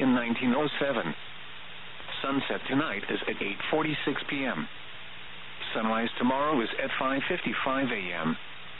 in 1907. Sunset tonight is at 8:46 p.m. Sunrise tomorrow is at 5:55 a.m.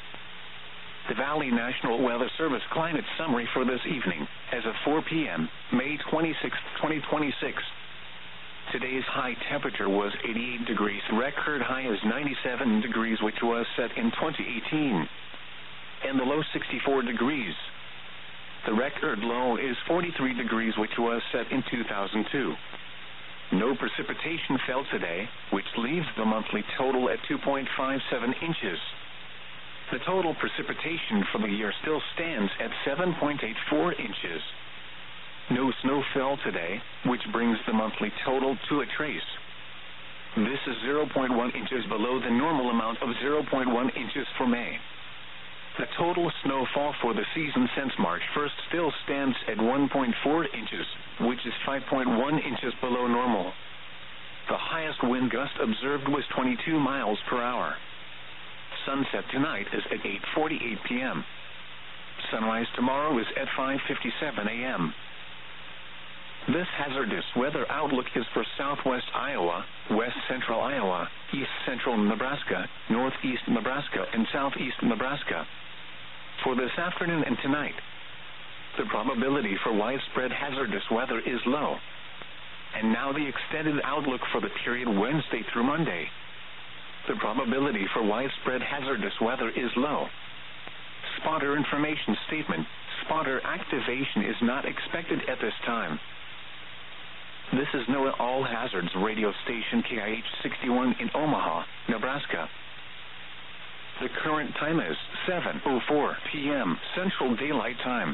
The Valley National Weather Service climate summary for this evening, as of 4 p.m., May 26, 2026. Today's high temperature was 88 degrees. Record high is 97 degrees, which was set in 2018. And the low 64 degrees. The record low is 43 degrees, which was set in 2002. No precipitation fell today, which leaves the monthly total at 2.57 inches. The total precipitation for the year still stands at 7.84 inches. No snow fell today, which brings the monthly total to a trace. This is 0.1 inches below the normal amount of 0.1 inches for May. The total snowfall for the season since March 1st still stands at 1.4 inches, which is 5.1 inches below normal. The highest wind gust observed was 22 miles per hour. Sunset tonight is at 8:48 p.m. Sunrise tomorrow is at 5:57 a.m. This hazardous weather outlook is for southwest Iowa, west central Iowa, east central Nebraska, northeast Nebraska, and southeast Nebraska. For this afternoon and tonight, the probability for widespread hazardous weather is low. And now the extended outlook for the period Wednesday through Monday. The probability for widespread hazardous weather is low. Spotter information statement. Spotter activation is not expected at this time. This is NOAA All Hazards radio station KIH 61 in Omaha, Nebraska. The current time is 7:04 p.m. Central Daylight Time.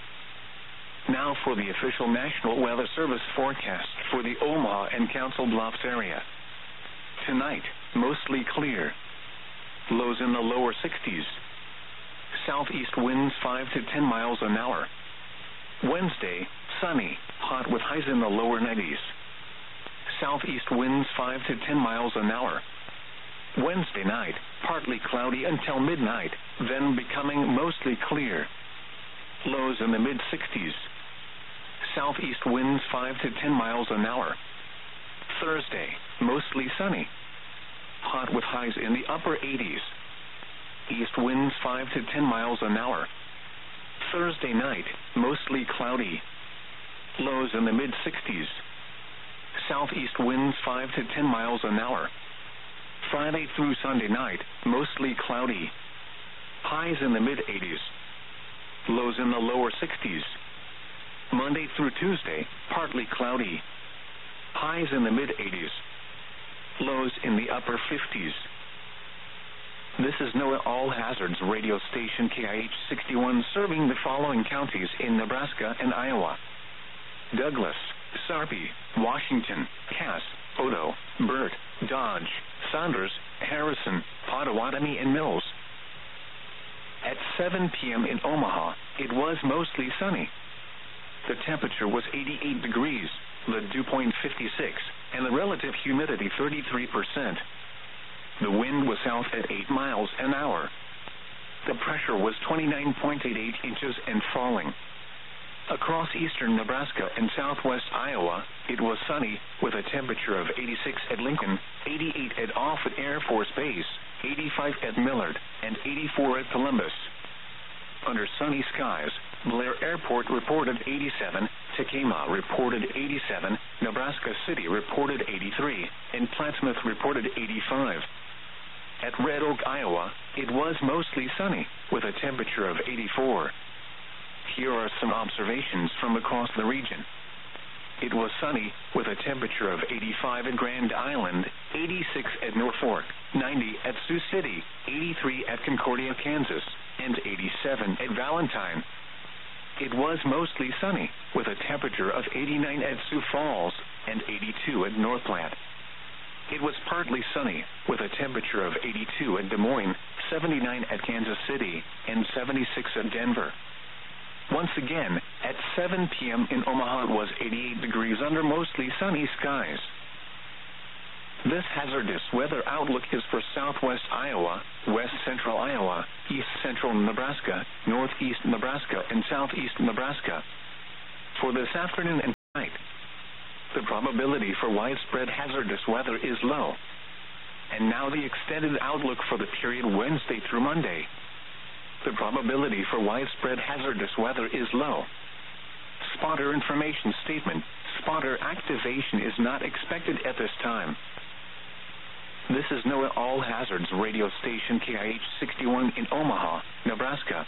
Now for the official National Weather Service forecast for the Omaha and Council Bluffs area. Tonight, mostly clear. Lows in the lower 60s. Southeast winds 5 to 10 miles an hour. Wednesday, sunny, hot with highs in the lower 90s. Southeast winds 5 to 10 miles an hour. Wednesday night, partly cloudy until midnight, then becoming mostly clear. Lows in the mid-60s. Southeast winds 5 to 10 miles an hour. Thursday, mostly sunny. Hot with highs in the upper 80s. East winds 5 to 10 miles an hour. Thursday night, mostly cloudy. Lows in the mid-60s. Southeast winds 5 to 10 miles an hour. Friday through Sunday night, mostly cloudy. Highs in the mid-80s. Lows in the lower 60s. Monday through Tuesday, partly cloudy. Highs in the mid-80s. Lows in the upper 50s. This is NOAA All Hazards radio station KIH 61 serving the following counties in Nebraska and Iowa: Douglas, Sarpy, Washington, Cass, Odo, Burt, Dodge, Saunders, Harrison, Pottawatomie, and Mills. At 7 p.m. in Omaha, it was mostly sunny. The temperature was 88 degrees, the dew point 56, and the relative humidity 33%. The wind was south at 8 miles an hour. The pressure was 29.88 inches and falling. Across eastern Nebraska and southwest Iowa, it was sunny with a temperature of 86 at Lincoln, 88 at Offutt Air Force Base, 85 at Millard, and 84 at Columbus. Under sunny skies, Blair Airport reported 87, Tekamah reported 87, Nebraska City reported 83, and Plattsmouth reported 85. At Red Oak, Iowa, it was mostly sunny with a temperature of 84. Here are some observations from across the region. It was sunny with a temperature of 85 at Grand Island, 86 at Norfolk, 90 at Sioux City, 83 at Concordia, Kansas, and 87 at Valentine. It was mostly sunny with a temperature of 89 at Sioux Falls and 82 at North Platte. It was partly sunny with a temperature of 82 at Des Moines, 79 at Kansas City, and 76 at Denver. Once again, at 7 p.m. in Omaha, it was 88 degrees under mostly sunny skies. This hazardous weather outlook is for southwest Iowa, west central Iowa, east central Nebraska, northeast Nebraska, and southeast Nebraska. For this afternoon and probability for widespread hazardous weather is low. And now the extended outlook for the period Wednesday through Monday. The probability for widespread hazardous weather is low. Spotter information statement. Spotter activation is not expected at this time. This is NOAA All Hazards radio station KIH 61 in Omaha, Nebraska.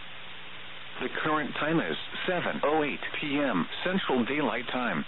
The current time is 7:08 p.m. Central Daylight Time.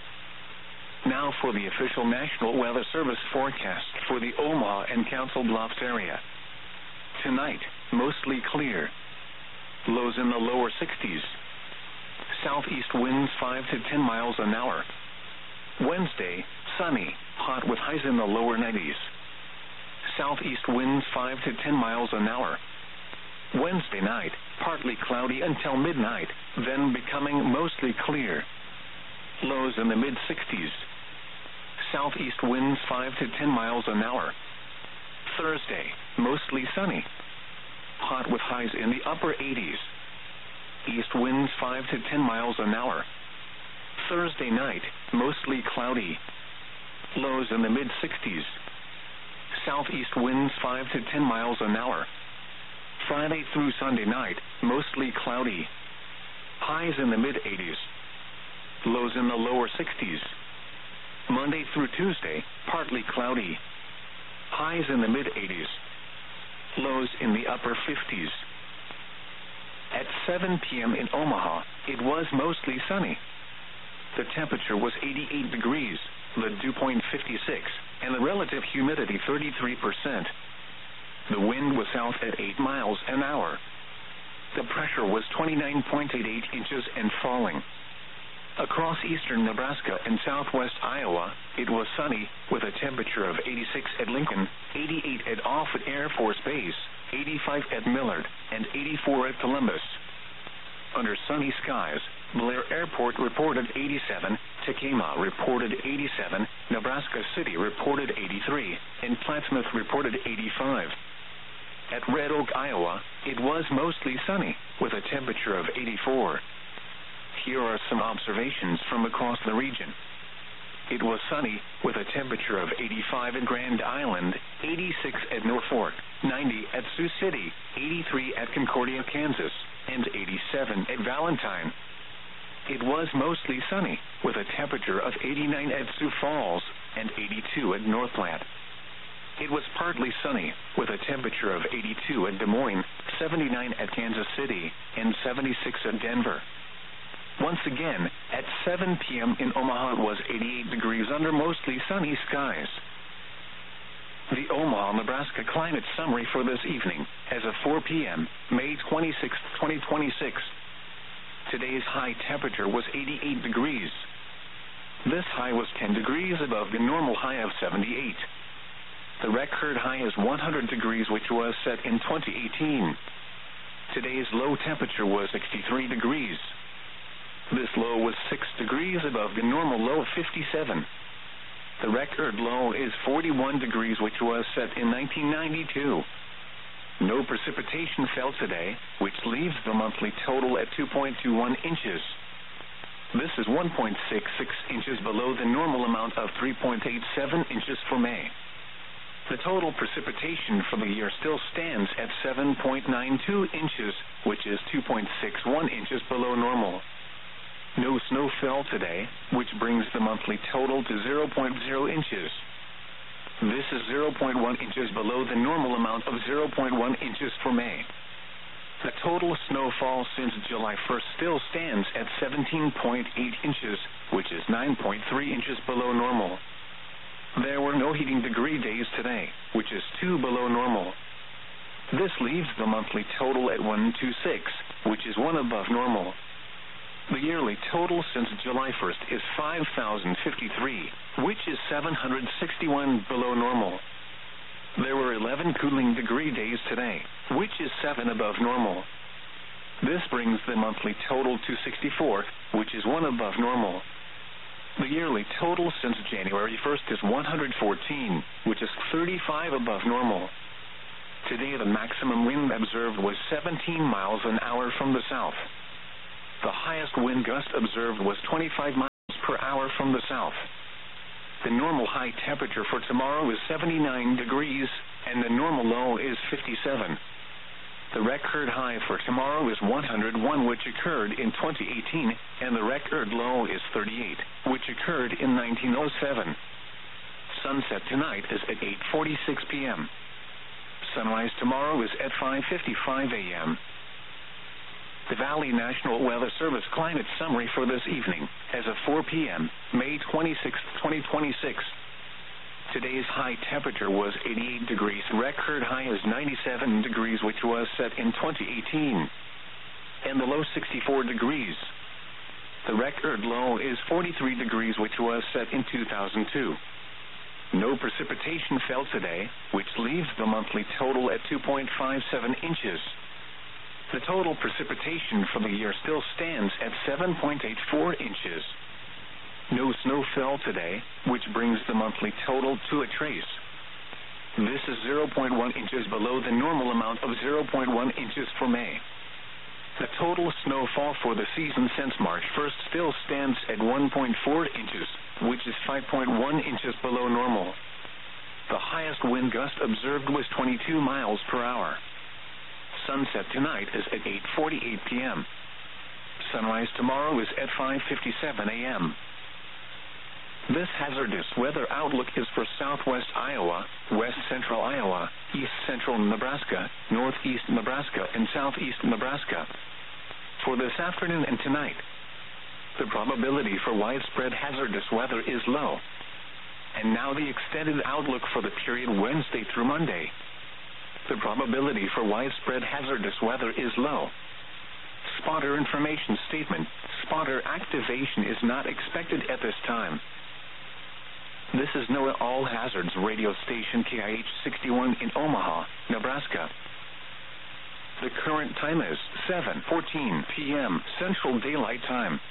Now for the official National Weather Service forecast for the Omaha and Council Bluffs area. Tonight, mostly clear. Lows in the lower 60s. Southeast winds 5 to 10 miles an hour. Wednesday, sunny, hot with highs in the lower 90s. Southeast winds 5 to 10 miles an hour. Wednesday night, partly cloudy until midnight, then becoming mostly clear. Lows in the mid-60s. Southeast winds 5 to 10 miles an hour. Thursday, mostly sunny. Hot with highs in the upper 80s. East winds 5 to 10 miles an hour. Thursday night, mostly cloudy. Lows in the mid-60s. Southeast winds 5 to 10 miles an hour. Friday through Sunday night, mostly cloudy. Highs in the mid-80s. Lows in the lower 60s. Monday through Tuesday, partly cloudy. Highs in the mid-80s. Lows in the upper 50s. At 7 p.m. in Omaha, it was mostly sunny. The temperature was 88 degrees, the dew point 56, and the relative humidity 33%. The wind was south at 8 miles an hour. The pressure was 29.88 inches and falling. Across eastern Nebraska and southwest Iowa, it was sunny, with a temperature of 86 at Lincoln, 88 at Offutt Air Force Base, 85 at Millard, and 84 at Columbus. Under sunny skies, Blair Airport reported 87, Tekamah reported 87, Nebraska City reported 83, and Plattsmouth reported 85. At Red Oak, Iowa, it was mostly sunny, with a temperature of 84. Here are some observations from across the region. It was sunny, with a temperature of 85 at Grand Island, 86 at Norfolk, 90 at Sioux City, 83 at Concordia, Kansas, and 87 at Valentine. It was mostly sunny, with a temperature of 89 at Sioux Falls, and 82 at North Platte. It was partly sunny, with a temperature of 82 at Des Moines, 79 at Kansas City, and 76 at Denver. Once again, at 7 p.m. in Omaha it was 88 degrees under mostly sunny skies. The Omaha, Nebraska climate summary for this evening, as of 4 p.m., May 26, 2026. Today's high temperature was 88 degrees. This high was 10 degrees above the normal high of 78. The record high is 100 degrees, which was set in 2018. Today's low temperature was 63 degrees. This low was 6 degrees above the normal low of 57. The record low is 41 degrees, which was set in 1992. No precipitation fell today, which leaves the monthly total at 2.21 inches. This is 1.66 inches below the normal amount of 3.87 inches for May. The total precipitation for the year still stands at 7.92 inches, which is 2.61 inches below normal. No snow fell today, which brings the monthly total to 0.0 inches. This is 0.1 inches below the normal amount of 0.1 inches for May. The total snowfall since July 1st still stands at 17.8 inches, which is 9.3 inches below normal. There were no heating degree days today, which is 2 below normal. This leaves the monthly total at 126, which is 1 above normal. The yearly total since July 1st is 5,053, which is 761 below normal. There were 11 cooling degree days today, which is 7 above normal. This brings the monthly total to 64, which is 1 above normal. The yearly total since January 1st is 114, which is 35 above normal. Today the maximum wind observed was 17 miles an hour from the south. The highest wind gust observed was 25 miles per hour from the south. The normal high temperature for tomorrow is 79 degrees, and the normal low is 57. The record high for tomorrow is 101, which occurred in 2018, and the record low is 38, which occurred in 1907. Sunset tonight is at 8:46 p.m. Sunrise tomorrow is at 5:55 a.m. The Valley National Weather Service climate summary for this evening, as of 4 p.m., May 26, 2026. Today's high temperature was 88 degrees. Record high is 97 degrees, which was set in 2018. And the low 64 degrees. The record low is 43 degrees, which was set in 2002. No precipitation fell today, which leaves the monthly total at 2.57 inches. The total precipitation for the year still stands at 7.84 inches. No snow fell today, which brings the monthly total to a trace. This is 0.1 inches below the normal amount of 0.1 inches for May. The total snowfall for the season since March 1st still stands at 1.4 inches, which is 5.1 inches below normal. The highest wind gust observed was 22 miles per hour. Sunset tonight is at 8:48 p.m. Sunrise tomorrow is at 5:57 a.m. This hazardous weather outlook is for southwest Iowa, west central Iowa, east central Nebraska, northeast Nebraska, and southeast Nebraska. For this afternoon and tonight, the probability for widespread hazardous weather is low. And now the extended outlook for the period Wednesday through Monday. The probability for widespread hazardous weather is low. Spotter information statement. Spotter activation is not expected at this time. This is NOAA All Hazards radio station KIH 61 in Omaha, Nebraska. The current time is 7:14 p.m. Central Daylight Time.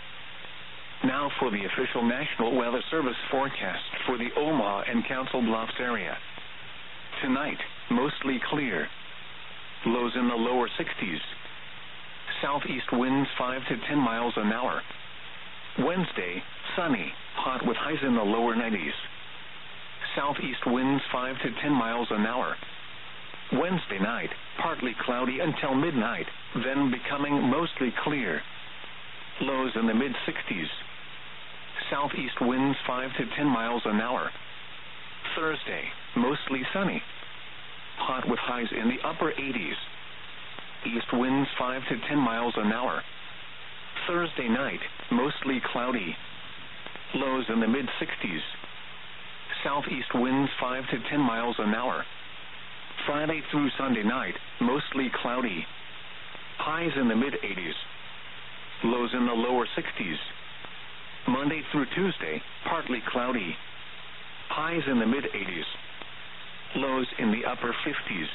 Now for the official National Weather Service forecast for the Omaha and Council Bluffs area. Tonight, mostly clear. Lows in the lower 60s. Southeast winds 5 to 10 miles an hour. Wednesday, sunny, hot with highs in the lower 90s. Southeast winds 5 to 10 miles an hour. Wednesday night, partly cloudy until midnight, then becoming mostly clear. Lows in the mid-60s. Southeast winds 5 to 10 miles an hour. Thursday, mostly sunny. Hot with highs in the upper 80s. East winds 5 to 10 miles an hour. Thursday night, mostly cloudy. Lows in the mid-60s. Southeast winds 5 to 10 miles an hour. Friday through Sunday night, mostly cloudy. Highs in the mid-80s. Lows in the lower 60s. Monday through Tuesday, partly cloudy. Highs in the mid-80s. Lows in the upper 50s.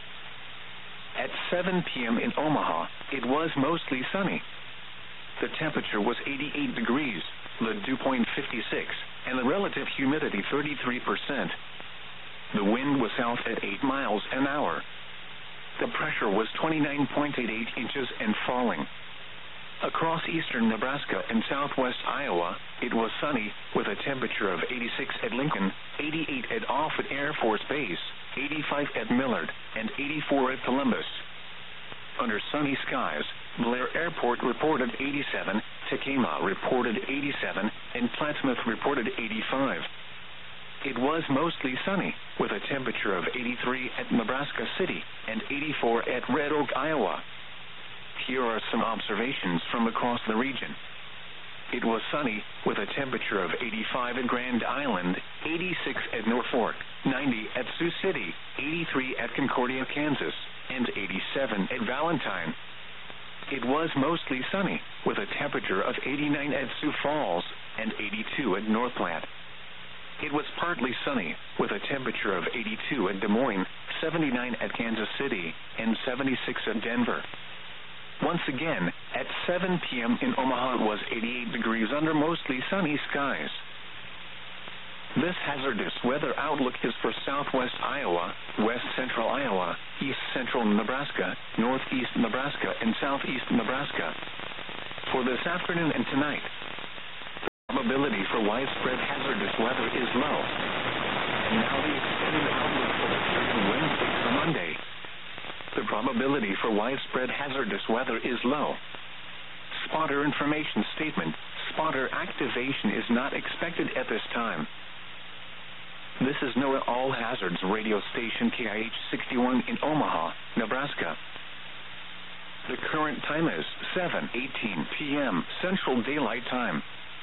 At 7 p.m. in Omaha, it was mostly sunny. The temperature was 88 degrees, the dew point 56, and the relative humidity 33%. The wind was south at 8 miles an hour. The pressure was 29.88 inches and falling. Across eastern Nebraska and southwest Iowa, it was sunny with a temperature of 86 at Lincoln, 88 at Offutt Air Force Base, 85 at Millard, and 84 at Columbus. Under sunny skies, Blair Airport reported 87, Tacoma reported 87, and Plattsmouth reported 85. It was mostly sunny, with a temperature of 83 at Nebraska City and 84 at Red Oak, Iowa. Here are some observations from across the region. It was sunny, with a temperature of 85 at Grand Island, 86 at Norfolk, 90 at Sioux City, 83 at Concordia, Kansas, and 87 at Valentine. It was mostly sunny, with a temperature of 89 at Sioux Falls and 82 at North Platte. It was partly sunny, with a temperature of 82 at Des Moines, 79 at Kansas City, and 76 at Denver. Once again, at 7 p.m. in Omaha it was 88 degrees under mostly sunny skies. This hazardous weather outlook is for southwest Iowa, west central Iowa, east central Nebraska, northeast Nebraska, and southeast Nebraska. For this afternoon and tonight, the for widespread hazardous weather is low. And now the extended outlook for the Wednesday through Monday. The probability for widespread hazardous weather is low. Spotter information statement. Spotter activation is not expected at this time. This is NOAA All Hazards radio station KIH 61 in Omaha, Nebraska. The current time is 7:18 p.m. Central Daylight Time.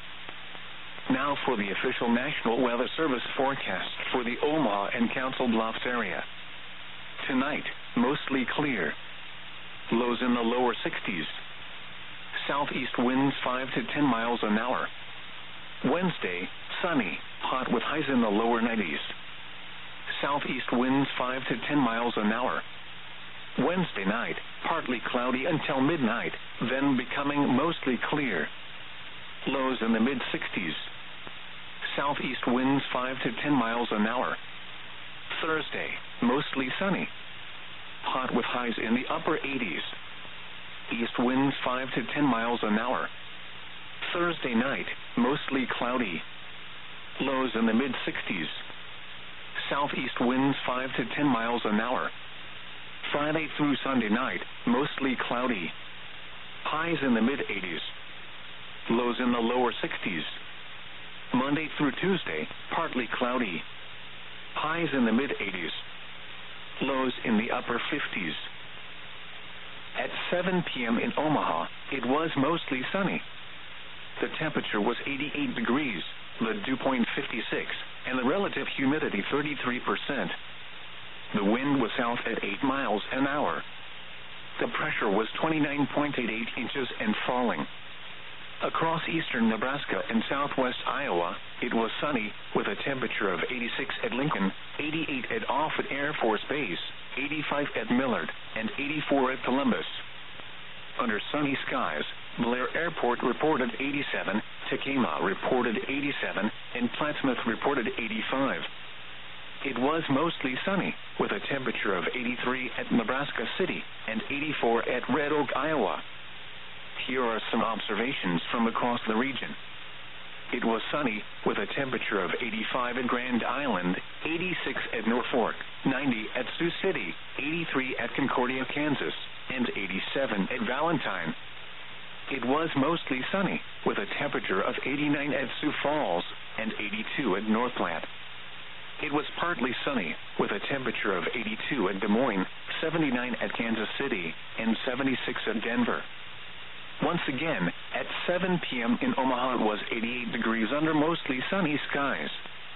Now for the official National Weather Service forecast for the Omaha and Council Bluffs area. Tonight, mostly clear. Lows in the lower 60s. Southeast winds 5 to 10 miles an hour. Wednesday, sunny, hot with highs in the lower 90s. Southeast winds 5 to 10 miles an hour. Wednesday night, partly cloudy until midnight, then becoming mostly clear. Lows in the mid-60s. Southeast winds 5 to 10 miles an hour. Thursday, mostly sunny. Hot with highs in the upper 80s. East winds 5 to 10 miles an hour. Thursday night, mostly cloudy. Lows in the mid-60s. Southeast winds 5 to 10 miles an hour. Friday through Sunday night, mostly cloudy. Highs in the mid-80s. Lows in the lower 60s. Monday through Tuesday, partly cloudy. Highs in the mid-80s. Lows in the upper 50s. At 7 p.m. in Omaha, it was mostly sunny. The temperature was 88 degrees, the dew point 56, and the relative humidity 33%. The wind was south at 8 miles an hour. The pressure was 29.88 inches and falling. Across eastern Nebraska and southwest Iowa, it was sunny with a temperature of 86 at Lincoln, 88 at Offutt Air Force Base, 85 at Millard, and 84 at Columbus. Under sunny skies, Blair Airport reported 87, Tacoma reported 87, and Plattsmouth reported 85. It was mostly sunny, with a temperature of 83 at Nebraska City and 84 at Red Oak, Iowa. Here are some observations from across the region. It was sunny, with a temperature of 85 at Grand Island, 86 at Norfolk, 90 at Sioux City, 83 at Concordia, Kansas, and 87 at Valentine. It was mostly sunny, with a temperature of 89 at Sioux Falls and 82 at North Platte. It was partly sunny, with a temperature of 82 at Des Moines, 79 at Kansas City, and 76 at Denver. Once again, at 7 p.m. in Omaha, it was 88 degrees under mostly sunny skies.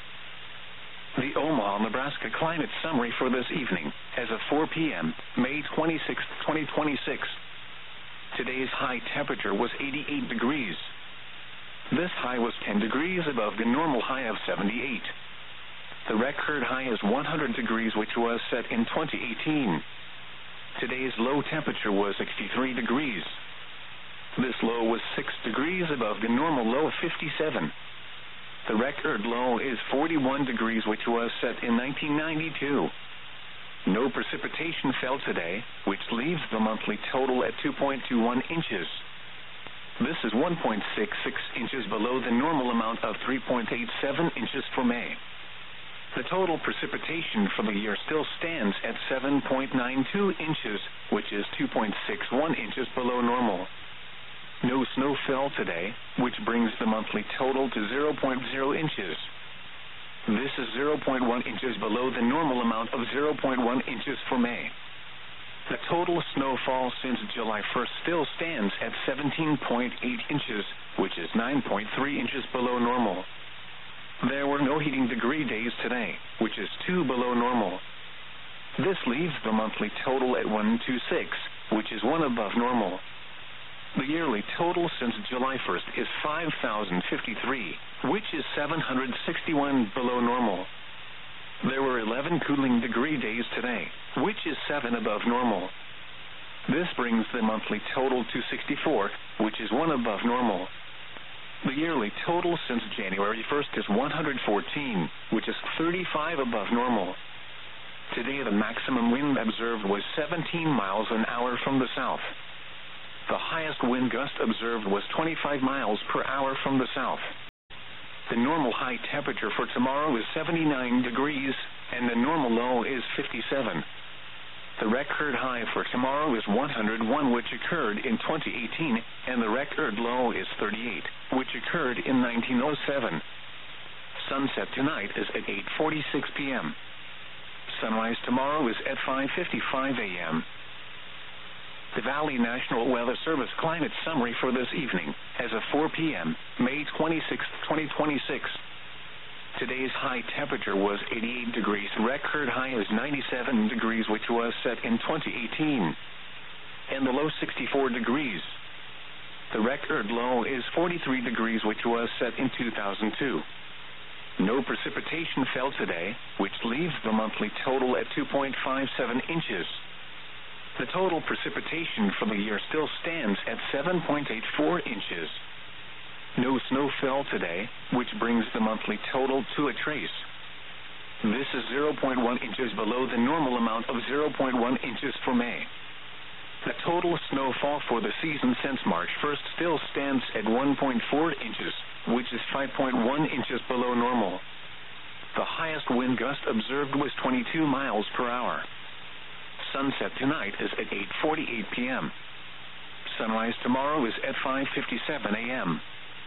The Omaha, Nebraska climate summary for this evening, as of 4 p.m., May 26, 2026. Today's high temperature was 88 degrees. This high was 10 degrees above the normal high of 78. The record high is 100 degrees, which was set in 2018. Today's low temperature was 63 degrees. This low was 6 degrees above the normal low of 57. The record low is 41 degrees, which was set in 1992. No precipitation fell today, which leaves the monthly total at 2.21 inches. This is 1.66 inches below the normal amount of 3.87 inches for May. The total precipitation for the year still stands at 7.92 inches, which is 2.61 inches below normal. No snow fell today, which brings the monthly total to 0.0 inches. This is 0.1 inches below the normal amount of 0.1 inches for May. The total snowfall since July 1st still stands at 17.8 inches, which is 9.3 inches below normal. There were no heating degree days today, which is 2 below normal. This leaves the monthly total at 126, which is 1 above normal. The yearly total since July 1st is 5,053, which is 761 below normal. There were 11 cooling degree days today, which is 7 above normal. This brings the monthly total to 64, which is 1 above normal. The yearly total since January 1st is 114, which is 35 above normal. Today the maximum wind observed was 17 miles an hour from the south. The highest wind gust observed was 25 miles per hour from the south. The normal high temperature for tomorrow is 79 degrees, and the normal low is 57. The record high for tomorrow is 101, which occurred in 2018, and the record low is 38, which occurred in 1907. Sunset tonight is at 8:46 p.m. Sunrise tomorrow is at 5:55 a.m. The Valley National Weather Service climate summary for this evening, as of 4 p.m., May 26, 2026. Today's high temperature was 88 degrees. Record high is 97 degrees, which was set in 2018. And the low 64 degrees. The record low is 43 degrees, which was set in 2002. No precipitation fell today, which leaves the monthly total at 2.57 inches. The total precipitation for the year still stands at 7.84 inches. No snow fell today, which brings the monthly total to a trace. This is 0.1 inches below the normal amount of 0.1 inches for May. The total snowfall for the season since March 1st still stands at 1.4 inches, which is 5.1 inches below normal. The highest wind gust observed was 22 miles per hour. Sunset tonight is at 8:48 p.m. Sunrise tomorrow is at 5:57 a.m.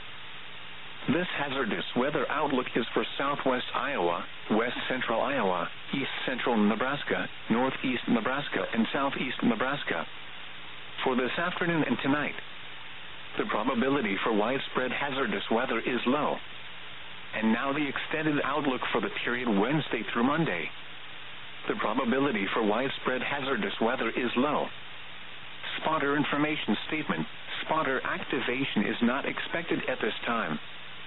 This hazardous weather outlook is for southwest Iowa, west central Iowa, east central Nebraska, northeast Nebraska, and southeast Nebraska. For this afternoon and tonight, the probability for widespread hazardous weather is low. And now the extended outlook for the period Wednesday through Monday. The probability for widespread hazardous weather is low. Spotter information statement. Spotter activation is not expected at this time.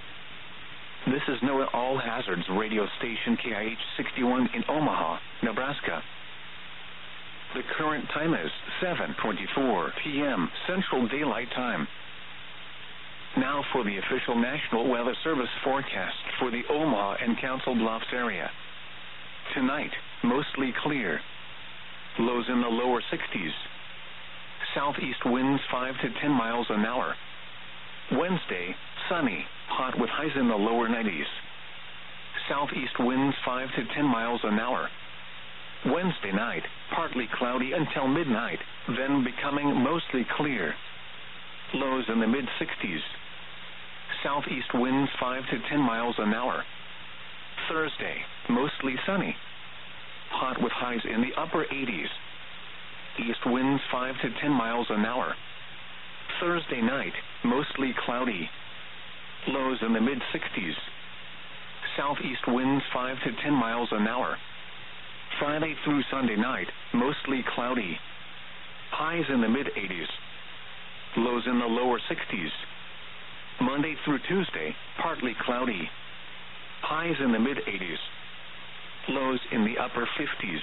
This is NOAA All Hazards radio station KIH 61 in Omaha, Nebraska. The current time is 7:24 p.m. Central Daylight Time. Now for the official National Weather Service forecast for the Omaha and Council Bluffs area. Tonight, mostly clear. Lows in the lower 60s. Southeast winds 5 to 10 miles an hour. Wednesday, sunny, hot with highs in the lower 90s. Southeast winds 5 to 10 miles an hour. Wednesday night, partly cloudy until midnight, then becoming mostly clear. Lows in the mid-60s. Southeast winds 5 to 10 miles an hour. Thursday, mostly sunny. Hot with highs in the upper 80s. East winds 5 to 10 miles an hour. Thursday night, mostly cloudy. Lows in the mid-60s. Southeast winds 5 to 10 miles an hour. Friday through Sunday night, mostly cloudy. Highs in the mid-80s. Lows in the lower 60s. Monday through Tuesday, partly cloudy. Highs in the mid-80s. Lows in the upper 50s.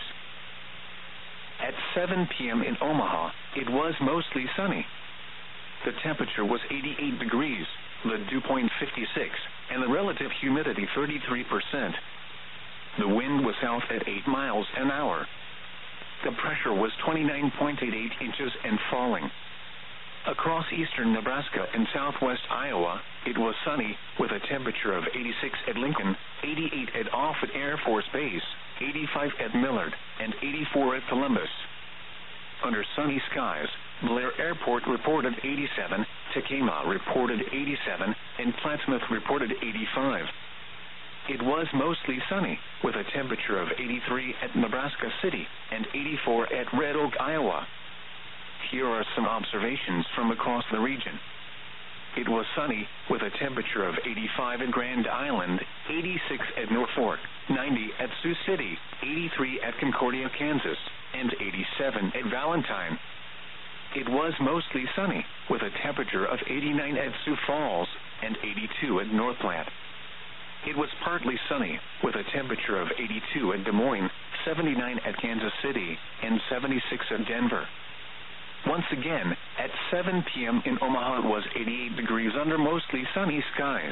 At 7 p.m. in Omaha, it was mostly sunny. The temperature was 88 degrees, the dew point 56, and the relative humidity 33%. The wind was south at 8 miles an hour. The pressure was 29.88 inches and falling. Across eastern Nebraska and southwest Iowa, it was sunny, with a temperature of 86 at Lincoln, 88 at Offutt Air Force Base, 85 at Millard, and 84 at Columbus. Under sunny skies, Blair Airport reported 87, Tacoma reported 87, and Plattsmouth reported 85. It was mostly sunny, with a temperature of 83 at Nebraska City and 84 at Red Oak, Iowa. Here are some observations from across the region. It was sunny, with a temperature of 85 at Grand Island, 86 at Norfolk, 90 at Sioux City, 83 at Concordia, Kansas, and 87 at Valentine. It was mostly sunny, with a temperature of 89 at Sioux Falls and 82 at North Platte. It was partly sunny, with a temperature of 82 at Des Moines, 79 at Kansas City, and 76 at Denver. Once again, at 7 p.m. in Omaha, it was 88 degrees under mostly sunny skies.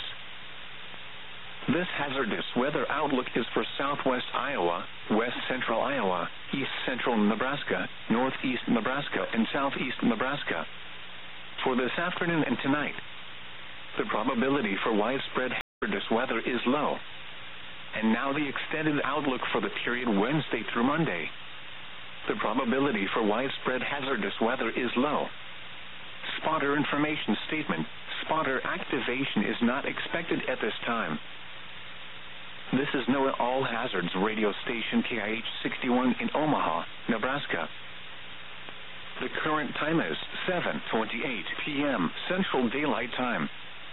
This hazardous weather outlook is for southwest Iowa, west central Iowa, east central Nebraska, northeast Nebraska, and southeast Nebraska. For this afternoon and tonight, the probability for widespread hazardous hazardous weather is low. And now the extended outlook for the period Wednesday through Monday. The probability for widespread hazardous weather is low. Spotter information statement. Spotter activation is not expected at this time. This is NOAA All Hazards radio station KIH 61 in Omaha, Nebraska. The current time is 7:28 p.m. Central Daylight Time.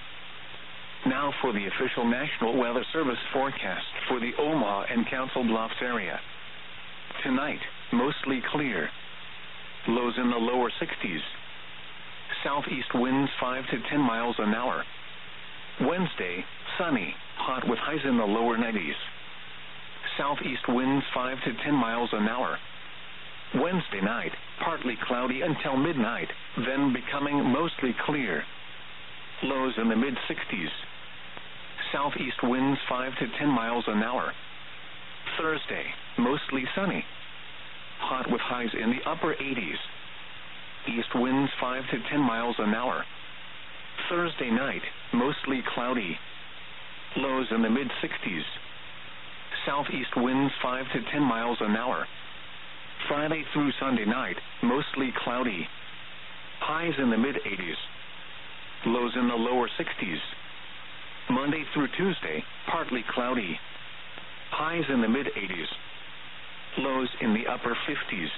Now for the official National Weather Service forecast for the Omaha and Council Bluffs area. Tonight, mostly clear. Lows in the lower 60s. Southeast winds 5 to 10 miles an hour. Wednesday, sunny, hot with highs in the lower 90s. Southeast winds 5 to 10 miles an hour. Wednesday night, partly cloudy until midnight, then becoming mostly clear. Lows in the mid-60s. Southeast winds 5 to 10 miles an hour. Thursday, mostly sunny. Hot with highs in the upper 80s. East winds 5 to 10 miles an hour. Thursday night, mostly cloudy. Lows in the mid-60s. Southeast winds 5 to 10 miles an hour. Friday through Sunday night, mostly cloudy. Highs in the mid-80s. Lows in the lower 60s. Monday through Tuesday, partly cloudy. Highs in the mid-80s. Lows in the upper 50s.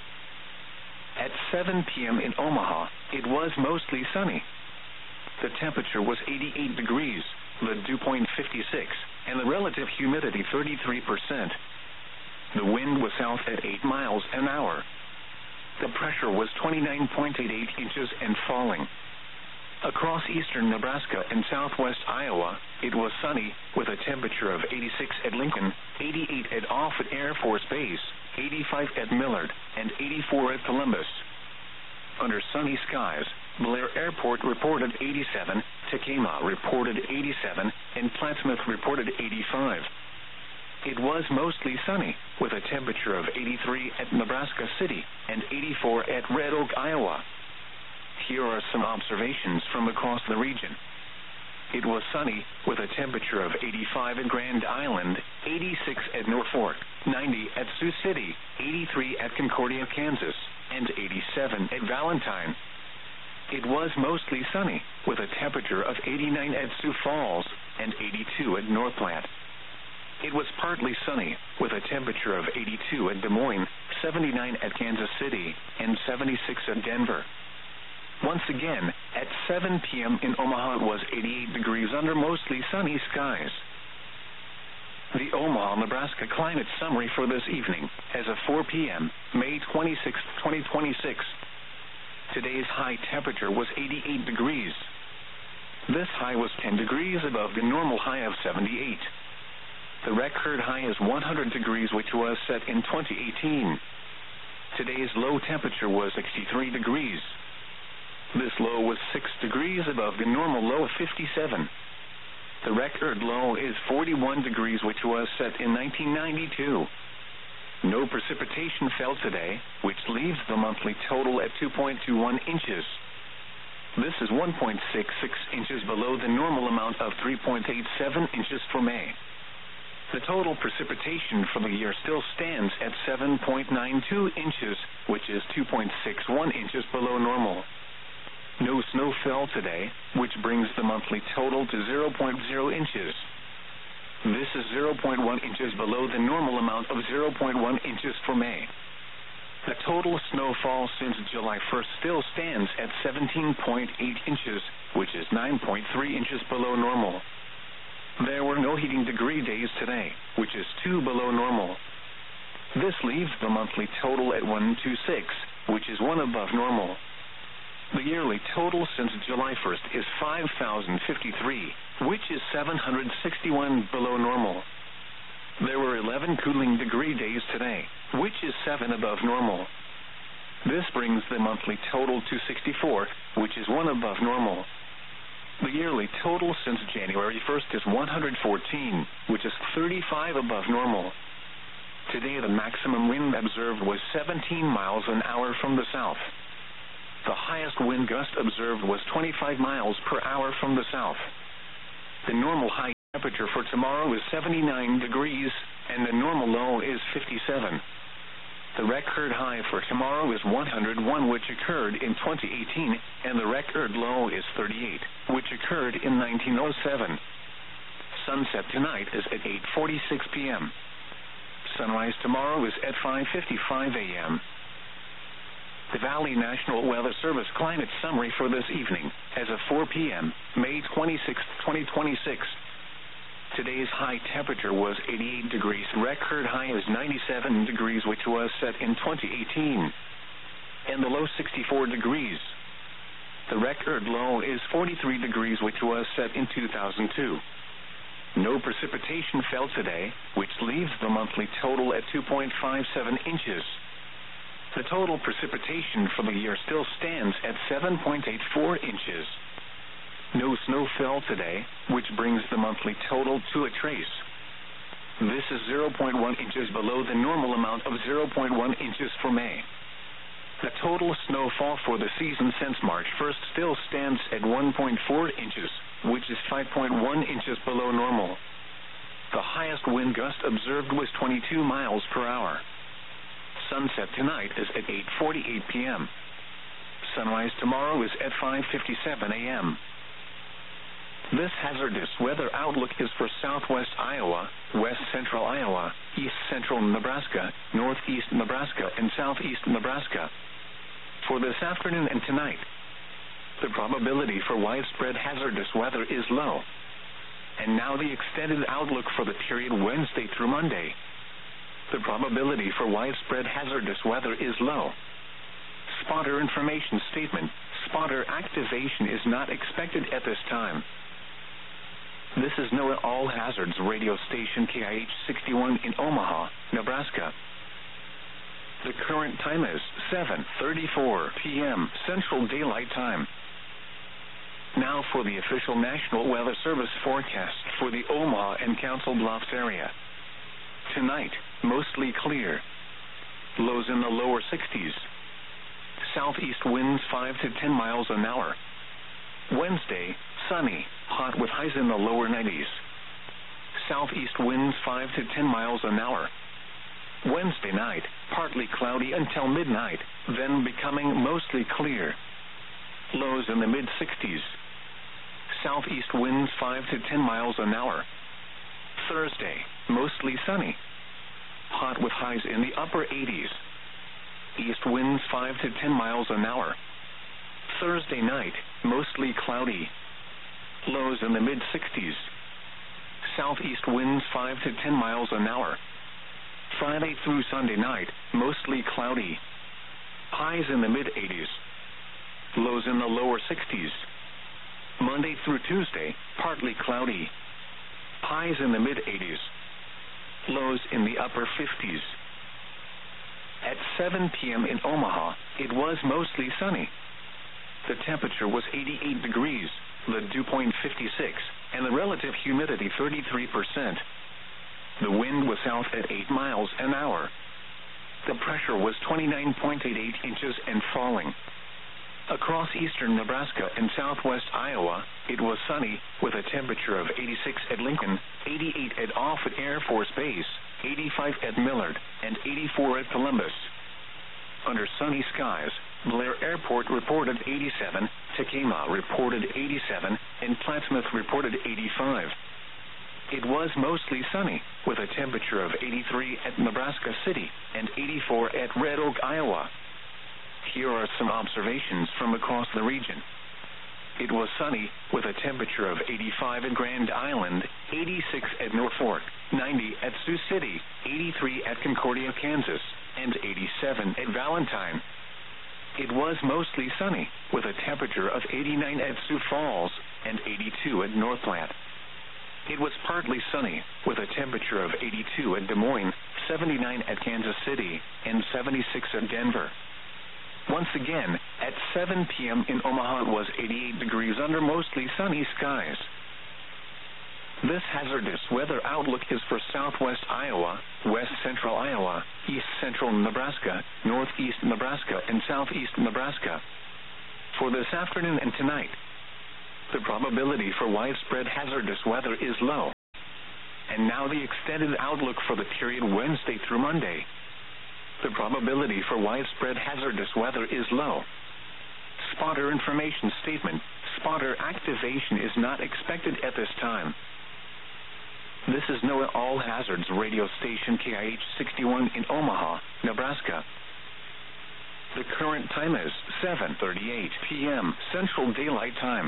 At 7 p.m. in Omaha, it was mostly sunny. The temperature was 88 degrees, the dew point 56, and the relative humidity 33%. The wind was south at 8 miles an hour. The pressure was 29.88 inches and falling. Across eastern Nebraska and southwest Iowa, it was sunny, with a temperature of 86 at Lincoln, 88 at Offutt Air Force Base, 85 at Millard, and 84 at Columbus. Under sunny skies, Blair Airport reported 87, Tacoma reported 87, and Plattsmouth reported 85. It was mostly sunny, with a temperature of 83 at Nebraska City and 84 at Red Oak, Iowa. Here are some observations from across the region. It was sunny, with a temperature of 85 at Grand Island, 86 at Norfolk, 90 at Sioux City, 83 at Concordia, Kansas, and 87 at Valentine. It was mostly sunny, with a temperature of 89 at Sioux Falls and 82 at North Platte. It was partly sunny, with a temperature of 82 at Des Moines, 79 at Kansas City, and 76 at Denver. Once again, at 7 p.m. in Omaha, it was 88 degrees under mostly sunny skies. The Omaha, Nebraska climate summary for this evening, as of 4 p.m., May 26, 2026. Today's high temperature was 88 degrees. This high was 10 degrees above the normal high of 78. The record high is 100 degrees, which was set in 2018. Today's low temperature was 63 degrees. This low was 6 degrees above the normal low of 57. The record low is 41 degrees, which was set in 1992. No precipitation fell today, which leaves the monthly total at 2.21 inches. This is 1.66 inches below the normal amount of 3.87 inches for May. The total precipitation for the year still stands at 7.92 inches, which is 2.61 inches below normal. No snow fell today, which brings the monthly total to 0.0 inches. This is 0.1 inches below the normal amount of 0.1 inches for May. The total snowfall since July 1st still stands at 17.8 inches, which is 9.3 inches below normal. There were no heating degree days today, which is 2 below normal. This leaves the monthly total at 126, which is 1 above normal. The yearly total since July 1st is 5,053, which is 761 below normal. There were 11 cooling degree days today, which is 7 above normal. This brings the monthly total to 64, which is 1 above normal. The yearly total since January 1st is 114, which is 35 above normal. Today the maximum wind observed was 17 miles an hour from the south. The highest wind gust observed was 25 miles per hour from the south. The normal high Temperature for tomorrow is 79 degrees, and the normal low is 57. The record high for tomorrow is 101, which occurred in 2018, and the record low is 38, which occurred in 1907. Sunset tonight is at 8:46 p.m. Sunrise tomorrow is at 5:55 a.m. The Valley National Weather Service climate summary for this evening, as of 4 p.m., May 26, 2026. Today's high temperature was 88 degrees. Record high is 97 degrees, which was set in 2018. And the low 64 degrees. The record low is 43 degrees, which was set in 2002. No precipitation fell today, which leaves the monthly total at 2.57 inches. The total precipitation for the year still stands at 7.84 inches. No snow fell today, which brings the monthly total to a trace. This is 0.1 inches below the normal amount of 0.1 inches for May. The total snowfall for the season since March 1st still stands at 1.4 inches, which is 5.1 inches below normal. The highest wind gust observed was 22 miles per hour. Sunset tonight is at 8:48 p.m. Sunrise tomorrow is at 5:57 a.m. This hazardous weather outlook is for southwest Iowa, west central Iowa, east central Nebraska, northeast Nebraska, and southeast Nebraska. For this afternoon and tonight, the probability for widespread hazardous weather is low. And now the extended outlook for the period Wednesday through Monday. The probability for widespread hazardous weather is low. Spotter information statement: spotter activation is not expected at this time. This is NOAA All Hazards radio station KIH 61 in Omaha, Nebraska. The current time is 7:34 p.m. Central Daylight Time. Now for the official National Weather Service forecast for the Omaha and Council Bluffs area. Tonight, mostly clear. Lows in the lower 60s. Southeast winds 5 to 10 miles an hour. Wednesday, sunny, hot with highs in the lower 90s. Southeast winds 5 to 10 miles an hour. Wednesday night, partly cloudy until midnight, then becoming mostly clear. Lows in the mid-60s. Southeast winds 5 to 10 miles an hour. Thursday, mostly sunny. Hot with highs in the upper 80s. East winds 5 to 10 miles an hour. Thursday night, mostly cloudy. Lows in the mid-60s. Southeast winds 5 to 10 miles an hour. Friday through Sunday night, mostly cloudy. Highs in the mid-80s. Lows in the lower 60s. Monday through Tuesday, partly cloudy. Highs in the mid-80s. Lows in the upper 50s. At 7 p.m. in Omaha, it was mostly sunny. The temperature was 88 degrees, the dew point 56, and the relative humidity 33%. The wind was south at 8 miles an hour. The pressure was 29.88 inches and falling. Across eastern Nebraska and southwest Iowa, it was sunny, with a temperature of 86 at Lincoln, 88 at Offutt Air Force Base, 85 at Millard, and 84 at Columbus. Under sunny skies, Blair Airport reported 87, Tacoma reported 87, and Plattsmouth reported 85. It was mostly sunny, with a temperature of 83 at Nebraska City and 84 at Red Oak, Iowa. Here are some observations from across the region. It was sunny, with a temperature of 85 at Grand Island, 86 at Norfolk, 90 at Sioux City, 83 at Concordia, Kansas, and 87 at Valentine. It was mostly sunny, with a temperature of 89 at Sioux Falls and 82 at North Platte. It was partly sunny, with a temperature of 82 at Des Moines, 79 at Kansas City, and 76 at Denver. Once again, at 7 p.m. in Omaha, it was 88 degrees under mostly sunny skies. This hazardous weather outlook is for southwest Iowa, west central Iowa, east central Nebraska, northeast Nebraska, and southeast Nebraska. For this afternoon and tonight, the probability for widespread hazardous weather is low. And now the extended outlook for the period Wednesday through Monday. The probability for widespread hazardous weather is low. Spotter information statement. Spotter activation is not expected at this time. This is NOAA All Hazards radio station KIH 61 in Omaha, Nebraska. The current time is 7:38 p.m. Central Daylight Time.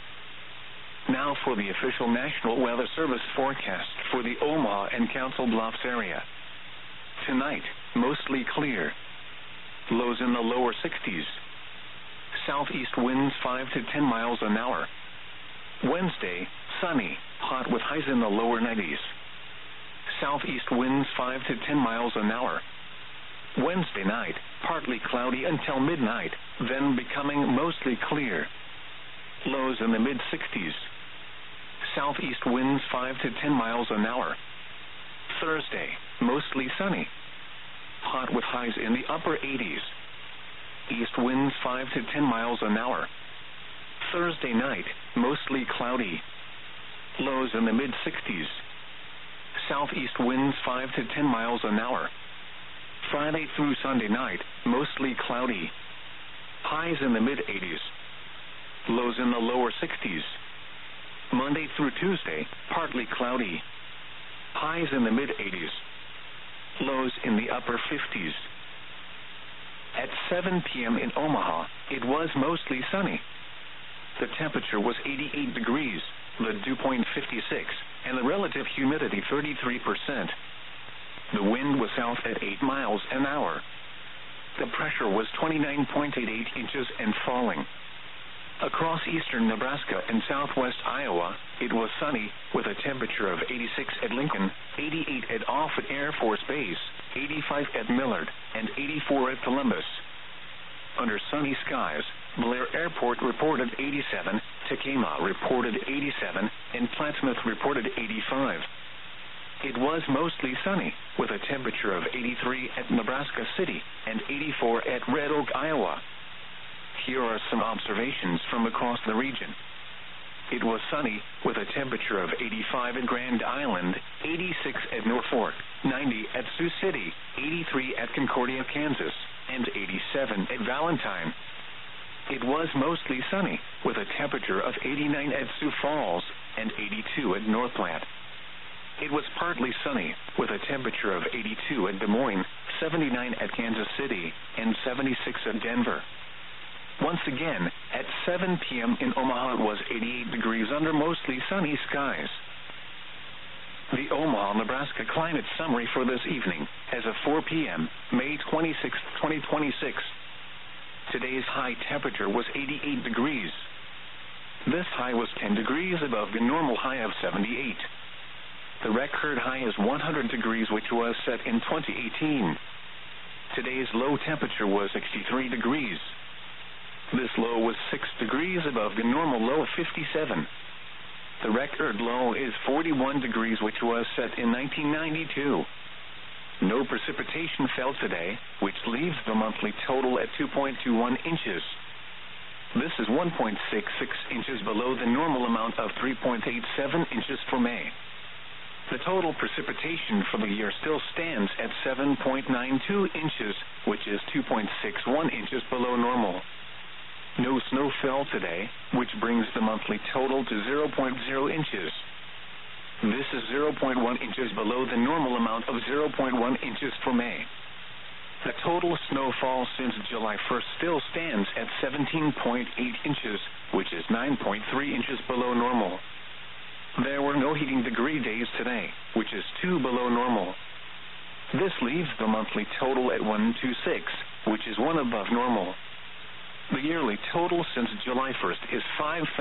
Now for the official National Weather Service forecast for the Omaha and Council Bluffs area. Tonight, mostly clear. Lows in the lower 60s. Southeast winds 5 to 10 miles an hour. Wednesday, sunny, hot with highs in the lower 90s. Southeast winds 5 to 10 miles an hour. Wednesday night, partly cloudy until midnight, then becoming mostly clear. Lows in the mid-60s. Southeast winds 5 to 10 miles an hour. Thursday, mostly sunny. Hot with highs in the upper 80s. East winds 5 to 10 miles an hour. Thursday night, mostly cloudy. Lows in the mid-60s. Southeast winds 5 to 10 miles an hour. Friday through Sunday night, mostly cloudy. Highs in the mid-80s. Lows in the lower 60s. Monday through Tuesday, partly cloudy. Highs in the mid-80s. Lows in the upper 50s. At 7 p.m. in Omaha, it was mostly sunny. The temperature was 88 degrees, the dew point 56, and the relative humidity 33%. The wind was south at 8 miles an hour. The pressure was 29.88 inches and falling. Across eastern Nebraska and southwest Iowa, it was sunny, with a temperature of 86 at Lincoln, 88 at Offutt Air Force Base, 85 at Millard, and 84 at Columbus. Under sunny skies, Blair Airport reported 87, Tacoma reported 87, and Plattsmouth reported 85. It was mostly sunny, with a temperature of 83 at Nebraska City and 84 at Red Oak, Iowa. Here are some observations from across the region. It was sunny, with a temperature of 85 at Grand Island, 86 at Norfolk, 90 at Sioux City, 83 at Concordia, Kansas, and 87 at Valentine. It was mostly sunny, with a temperature of 89 at Sioux Falls and 82 at North Platte. It was partly sunny, with a temperature of 82 at Des Moines, 79 at Kansas City, and 76 at Denver. Once again, at 7 p.m. in Omaha, it was 88 degrees under mostly sunny skies. The Omaha, Nebraska climate summary for this evening, as of 4 p.m., May 26, 2026. Today's high temperature was 88 degrees. This high was 10 degrees above the normal high of 78. The record high is 100 degrees, which was set in 2018. Today's low temperature was 63 degrees. This low was 6 degrees above the normal low of 57. The record low is 41 degrees, which was set in 1992. No precipitation fell today, which leaves the monthly total at 2.21 inches. This is 1.66 inches below the normal amount of 3.87 inches for May. The total precipitation for the year still stands at 7.92 inches, which is 2.61 inches below normal. No snow fell today, which brings the monthly total to 0.0 inches. This is 0.1 inches below the normal amount of 0.1 inches for May. The total snowfall since July 1st still stands at 17.8 inches, which is 9.3 inches below normal. There were no heating degree days today, which is 2 below normal. This leaves the monthly total at 126, which is 1 above normal. The yearly total since July 1st is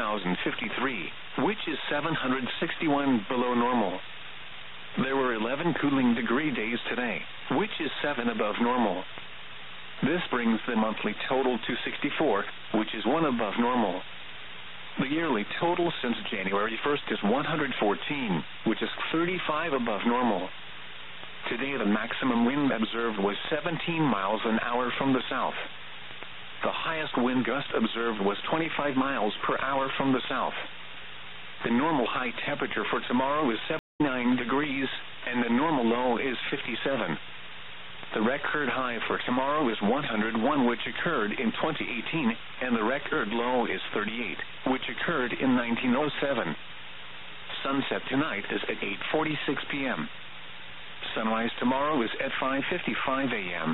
5,053, which is 761 below normal. There were 11 cooling degree days today, which is 7 above normal. This brings the monthly total to 64, which is 1 above normal. The yearly total since January 1st is 114, which is 35 above normal. Today the maximum wind observed was 17 miles an hour from the south. The highest wind gust observed was 25 miles per hour from the south. The normal high temperature for tomorrow is 9 degrees, and the normal low is 57. The record high for tomorrow is 101, which occurred in 2018, and the record low is 38, which occurred in 1907. Sunset tonight is at 8:46 p.m. Sunrise tomorrow is at 5:55 a.m.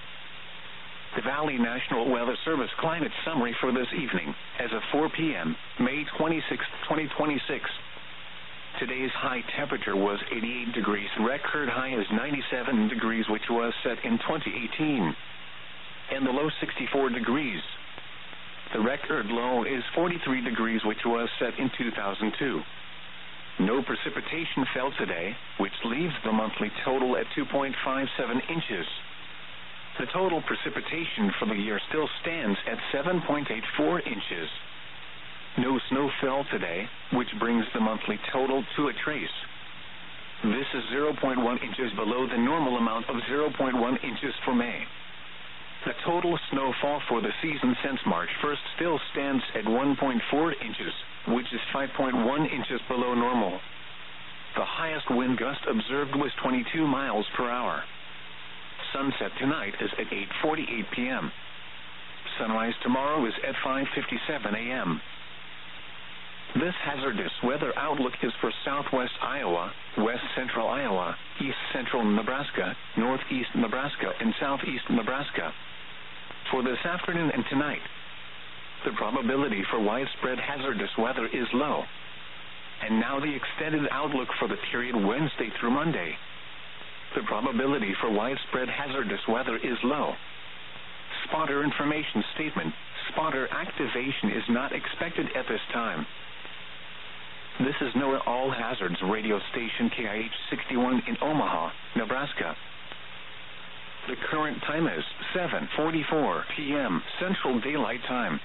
The Valley National Weather Service climate summary for this evening, as of 4 p.m., May 26, 2026. Today's high temperature was 88 degrees. Record high is 97 degrees, which was set in 2018. And the low 64 degrees. The record low is 43 degrees, which was set in 2002. No precipitation fell today, which leaves the monthly total at 2.57 inches. The total precipitation for the year still stands at 7.84 inches. No snow fell today, which brings the monthly total to a trace. This is 0.1 inches below the normal amount of 0.1 inches for May. The total snowfall for the season since March 1st still stands at 1.4 inches, which is 5.1 inches below normal. The highest wind gust observed was 22 miles per hour. Sunset tonight is at 8:48 p.m. Sunrise tomorrow is at 5:57 a.m. This hazardous weather outlook is for southwest Iowa, west central Iowa, east central Nebraska, northeast Nebraska, and southeast Nebraska. For this afternoon and tonight, the probability for widespread hazardous weather is low. And now the extended outlook for the period Wednesday through Monday. The probability for widespread hazardous weather is low. Spotter information statement: spotter activation is not expected at this time. This is NOAA All Hazards radio station KIH 61 in Omaha, Nebraska. The current time is 7:44 p.m. Central Daylight Time.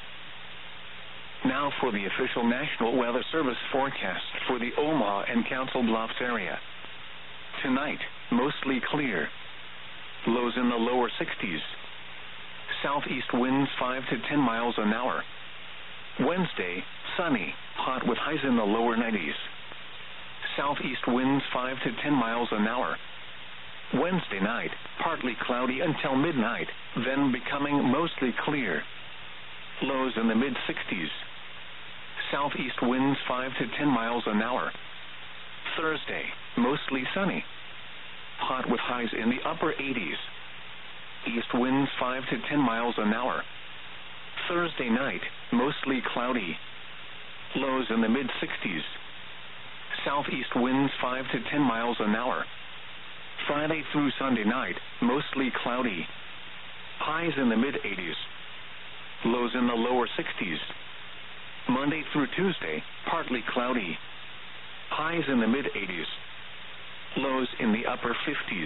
Now for the official National Weather Service forecast for the Omaha and Council Bluffs area. Tonight, mostly clear. Lows in the lower 60s. Southeast winds 5 to 10 miles an hour. Wednesday, sunny, hot with highs in the lower 90s. Southeast winds 5 to 10 miles an hour. Wednesday night, partly cloudy until midnight, then becoming mostly clear. Lows in the mid-60s. Southeast winds 5 to 10 miles an hour. Thursday, mostly sunny. Hot with highs in the upper 80s. East winds 5 to 10 miles an hour. Thursday night, mostly cloudy. Lows in the mid-60s. Southeast winds 5 to 10 miles an hour. Friday through Sunday night, mostly cloudy. Highs in the mid-80s. Lows in the lower 60s. Monday through Tuesday, partly cloudy. Highs in the mid-80s. Lows in the upper 50s.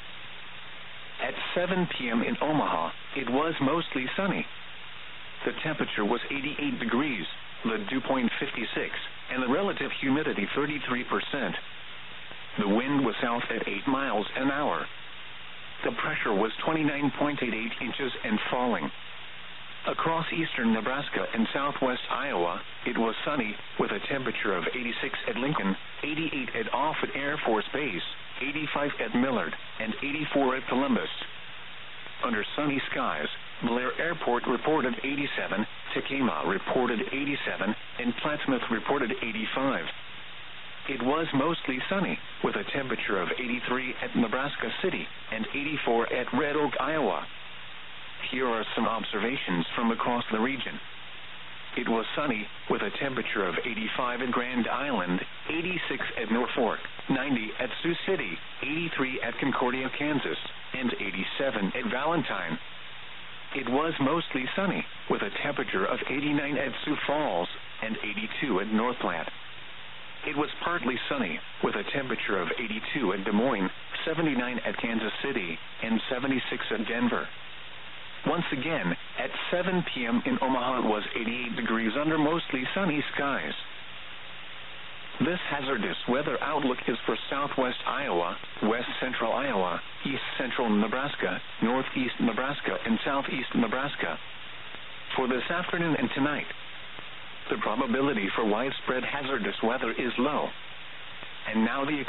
At 7 p.m. in Omaha, it was mostly sunny. The temperature was 88 degrees, the dew point 56, and the relative humidity 33%. The wind was south at 8 miles an hour. The pressure was 29.88 inches and falling. Across eastern Nebraska and southwest Iowa, it was sunny, with a temperature of 86 at Lincoln, 88 at Offutt Air Force Base, 85 at Millard, and 84 at Columbus. Under sunny skies, Blair Airport reported 87, Tekamah reported 87, and Plattsmouth reported 85. It was mostly sunny, with a temperature of 83 at Nebraska City and 84 at Red Oak, Iowa. Here are some observations from across the region. It was sunny, with a temperature of 85 at Grand Island, 86 at Norfolk, 90 at Sioux City, 83 at Concordia, Kansas, and 87 at Valentine. It was mostly sunny, with a temperature of 89 at Sioux Falls and 82 at North Platte. It was partly sunny, with a temperature of 82 at Des Moines, 79 at Kansas City, and 76 at Denver. Once again, at 7 p.m. in Omaha, it was 88 degrees under mostly sunny skies. This hazardous weather outlook is for southwest Iowa, west central Iowa, east central Nebraska, northeast Nebraska, and southeast Nebraska. For this afternoon and tonight, the probability for widespread hazardous weather is low. And now the